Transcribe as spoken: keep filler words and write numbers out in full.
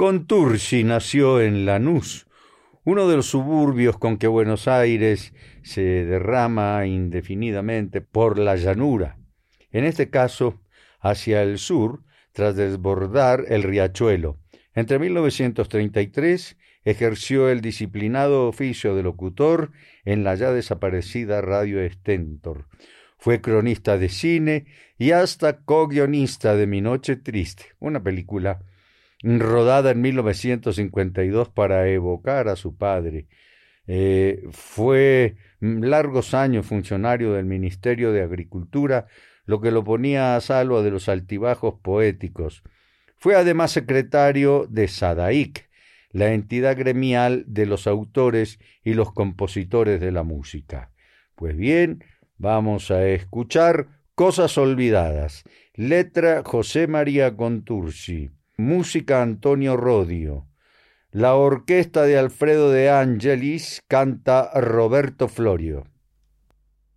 Contursi nació en Lanús, uno de los suburbios con que Buenos Aires se derrama indefinidamente por la llanura, en este caso hacia el sur, tras desbordar el riachuelo. Entre mil novecientos treinta y tres ejerció el disciplinado oficio de locutor en la ya desaparecida Radio Stentor. Fue cronista de cine y hasta co-guionista de Mi Noche Triste, una película rodada en mil novecientos cincuenta y dos para evocar a su padre. Eh, fue largos años funcionario del Ministerio de Agricultura, lo que lo ponía a salvo de los altibajos poéticos. Fue además secretario de SADAIC, la entidad gremial de los autores y los compositores de la música. Pues bien, vamos a escuchar Cosas Olvidadas, letra José María Contursi, música Antonio Rodio. La orquesta de Alfredo de Angelis canta Roberto Florio.